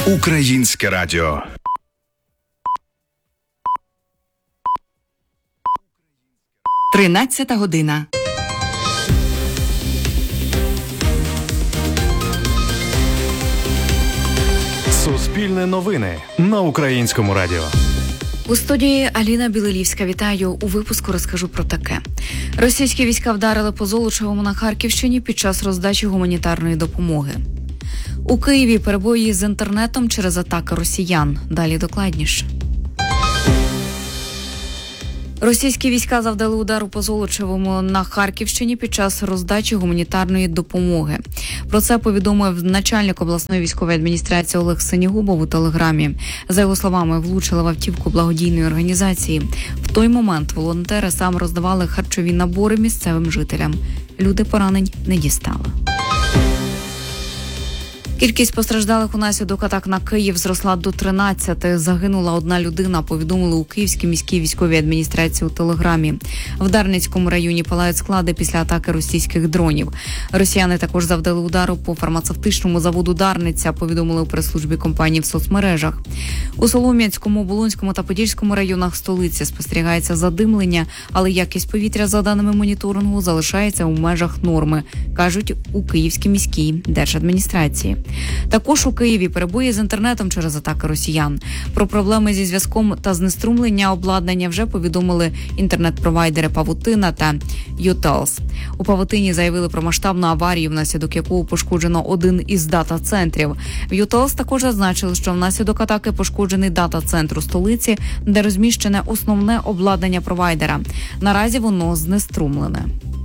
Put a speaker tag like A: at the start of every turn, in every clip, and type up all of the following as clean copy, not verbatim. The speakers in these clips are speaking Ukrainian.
A: Українське радіо.
B: Тринадцята година.
C: Суспільне новини на Українському радіо.
D: У студії Аліна Білилівська. Вітаю. У випуску розкажу про таке. Російські війська вдарили по Золочевому на Харківщині під час роздачі гуманітарної допомоги. У Києві перебої з інтернетом через атаки росіян. Далі докладніше. Російські війська завдали удару по Золочевому на Харківщині під час роздачі гуманітарної допомоги. Про це повідомив начальник обласної військової адміністрації Олег Синігубов у телеграмі. За його словами, влучили в автівку благодійної організації. В той момент волонтери саме роздавали харчові набори місцевим жителям. Люди поранень не дістали. Кількість постраждалих унаслідок атак на Київ зросла до 13. Загинула одна людина, повідомили у Київській міській військовій адміністрації у телеграмі. В Дарницькому районі палають склади після атаки російських дронів. Росіяни також завдали удару по фармацевтичному заводу «Дарниця», повідомили у прес-службі компанії в соцмережах. У Солом'янському, Оболонському та Подільському районах столиці спостерігається задимлення, але якість повітря, за даними моніторингу, залишається у межах норми, кажуть у Київській міській держадміністрації. Також у Києві перебої з інтернетом через атаки росіян. Про проблеми зі зв'язком та знеструмлення обладнання вже повідомили інтернет-провайдери Павутина та Ютелс. У Павутині заявили про масштабну аварію, внаслідок якого пошкоджено один із дата-центрів. В Ютелс також зазначили, що внаслідок атаки пошкоджений дата-центр у столиці, де розміщене основне обладнання провайдера. Наразі воно знеструмлене.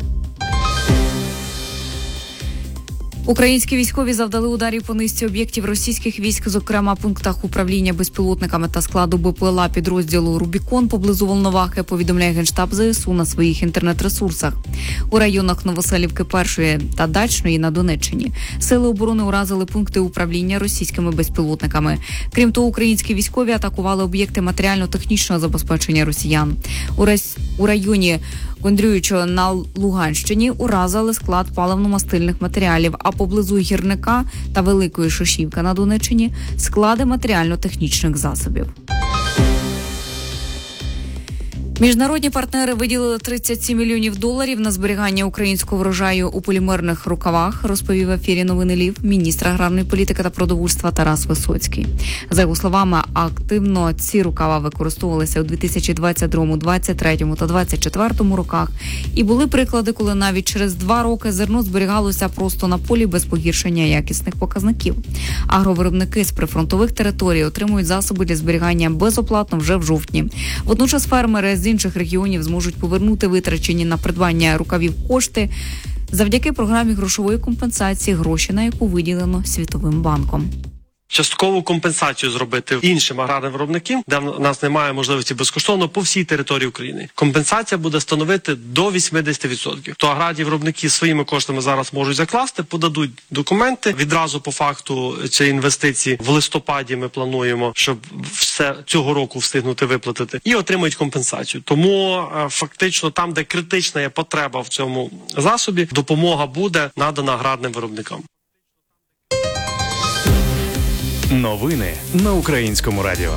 D: Українські військові завдали ударів по низці об'єктів російських військ, зокрема пунктах управління безпілотниками та складу БПЛА підрозділу «Рубікон» поблизу Волновахи, повідомляє Генштаб ЗСУ на своїх інтернет-ресурсах. У районах Новоселівки 1 та Дачної на Донеччині сили оборони уразили пункти управління російськими безпілотниками. Крім того, українські військові атакували об'єкти матеріально-технічного забезпечення росіян. У районі Кондрюючого на Луганщині уразили склад паливно-мастильних матеріалів, а поблизу Гірника та Великої Шишівки на Донеччині – склади матеріально-технічних засобів. Міжнародні партнери виділили $37 мільйонів на зберігання українського врожаю у полімерних рукавах, розповів в ефірі «Новини Львів» міністр аграрної політики та продовольства Тарас Висоцький. За його словами, активно ці рукава використовувалися у 2022, 2023 та 2024 роках. І були приклади, коли навіть через 2 роки зерно зберігалося просто на полі без погіршення якісних показників. Агровиробники з прифронтових територій отримують засоби для зберігання безоплатно вже в жовтні. Водночас фермери з інших регіонів зможуть повернути витрачені на придбання рукавів кошти завдяки програмі грошової компенсації, гроші на яку виділено Світовим банком.
E: Часткову компенсацію зробити іншим аграрним виробникам, де в нас немає можливості безкоштовно по всій території України. Компенсація буде становити до 80%. То аграрні виробники своїми коштами зараз можуть закласти, подадуть документи. Відразу по факту цієї інвестиції в листопаді ми плануємо, щоб все цього року встигнути виплатити, і отримують компенсацію. Тому фактично там, де критична є потреба в цьому засобі, допомога буде надана аграрним виробникам.
C: Новини на Українському радіо.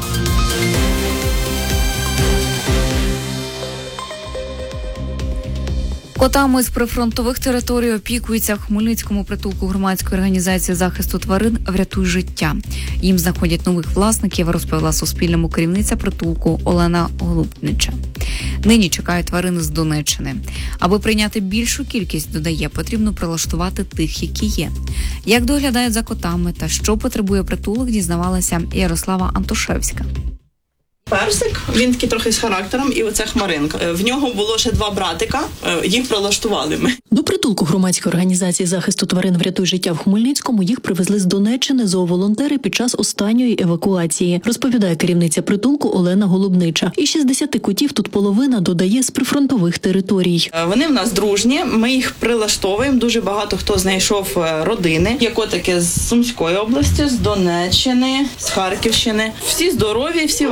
D: Котами з прифронтових територій опікуються в Хмельницькому притулку громадської організації захисту тварин «Врятуй життя». Їм знаходять нових власників, розповіла Суспільному керівниця притулку Олена Голубнича. Нині чекають тварин з Донеччини. Аби прийняти більшу кількість, додає, потрібно прилаштувати тих, які є. Як доглядають за котами та що потребує притулок, дізнавалася Ярослава Антошевська.
F: Персик, він такий трохи з характером, і оце Хмаринка. В нього було ще 2 братика, їх прилаштували ми.
G: До притулку громадської організації захисту тварин «Врятуй життя» в Хмельницькому їх привезли з Донеччини зооволонтери під час останньої евакуації, розповідає керівниця притулку Олена Голубнича. Із 60 котів тут половина, додає, з прифронтових територій.
F: Вони в нас дружні, ми їх прилаштовуємо, дуже багато хто знайшов родини. Є котики з Сумської області, з Донеччини, з Харківщини. Всі здорові, всі вакциновані.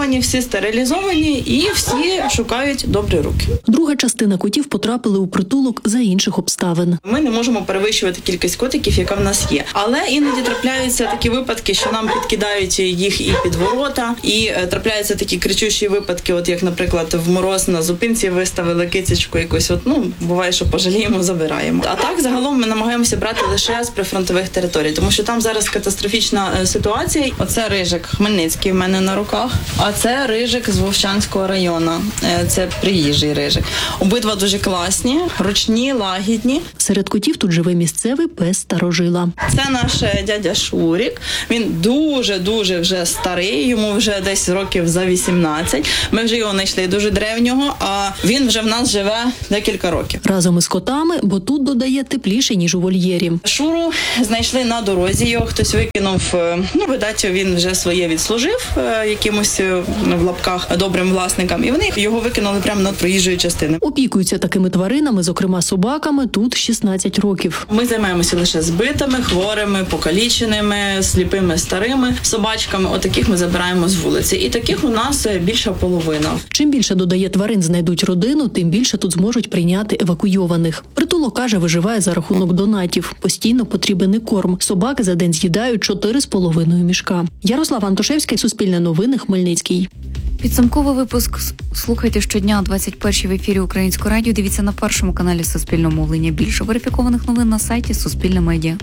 F: вакциновані, всі стерилізовані і всі шукають добрі руки.
G: Друга частина котів потрапили у притулок за інших обставин.
F: Ми не можемо перевищувати кількість котиків, яка в нас є. Але іноді трапляються такі випадки, що нам підкидають їх і під ворота, і трапляються такі кричущі випадки, от як, наприклад, в мороз на зупинці виставили кицечку якусь, буває, що пожаліємо, забираємо. А так, загалом, ми намагаємося брати лише з прифронтових територій, тому що там зараз катастрофічна ситуація. Оце рижик Хмельницький в мене на руках, а це рижик з Вовчанського району. Це приїжджий рижик. Обидва дуже класні, ручні, лагідні.
G: Серед котів тут живе місцевий пес старожила.
F: Це наш дядя Шурік. Він дуже вже старий, йому вже десь років за 18. Ми вже його знайшли дуже древнього, а він вже в нас живе декілька років.
G: Разом із котами, бо тут, додає, тепліше, ніж у вольєрі.
F: Шуру знайшли на дорозі, його хтось викинув. Видать, він вже своє відслужив якимось, в лапках, добрим власникам. І вони його викинули прямо над проїжджою частиною.
G: Опікуються такими тваринами, зокрема собаками, тут 16 років.
F: Ми займаємося лише збитими, хворими, покаліченими, сліпими, старими собачками. Отаких ми забираємо з вулиці. І таких у нас більша половина.
G: Чим більше, додає, тварин знайдуть родину, тим більше тут зможуть прийняти евакуйованих. Притулок, каже, виживає за рахунок донатів. Постійно потрібен і корм. Собаки за день з'їдають 4,5 мішка. Ярослав Антошевський, Суспільне новини, Хмельницький.
D: Підсумковий випуск слухайте щодня о 21-й в ефірі Українського радіо. Дивіться на першому каналі Суспільного мовлення. Більше верифікованих новин на сайті Суспільне медіа.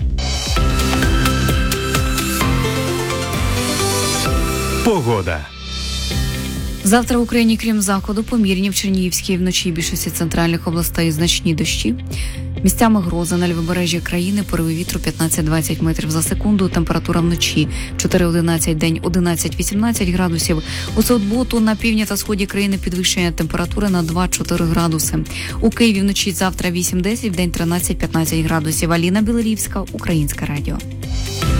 C: Погода.
D: Завтра в Україні, крім заходу, помірні в Чернігівській вночі і більшості центральних областей значні дощі. Місцями грози на лівобережжі країни, пориви вітру 15-20 метрів за секунду, температура вночі 4-11, день 11-18 градусів. У суботу на півдні та сході країни підвищення температури на 2-4 градуси. У Києві вночі завтра 8-10, в день 13-15 градусів. Аліна Білорівська, Українське радіо.